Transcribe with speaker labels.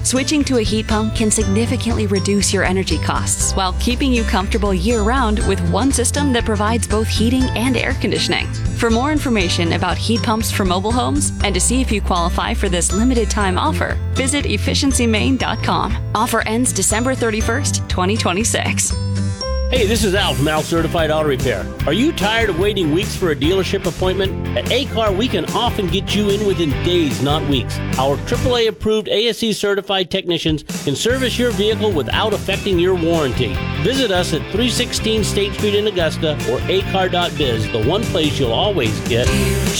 Speaker 1: Switching to a heat pump can significantly reduce your energy costs while keeping you comfortable year-round with one system that provides both heating and air conditioning. For more information about heat pumps for mobile homes and to see if you qualify for this limited-time offer, visit efficiencymain.com. Offer ends December 31st, 2026.
Speaker 2: Hey, this is Al from Al Certified Auto Repair. Are you tired of waiting weeks for a dealership appointment? At A-Car, we can often get you in within days, not weeks. Our AAA-approved ASE certified technicians can service your vehicle without affecting your warranty. Visit us at 316 State Street in Augusta or acar.biz, the one place you'll always get